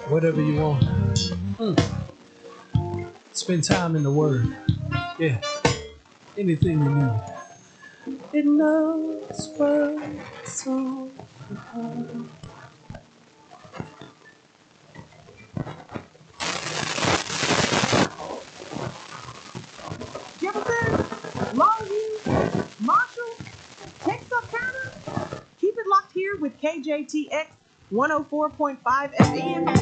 whatever you want. Spend time in the Word. Yeah, anything you need. It knows what's on your heart. Jefferson, Longview, Marshall, Texarkana. Keep it locked here with KJTX 104.5 FM.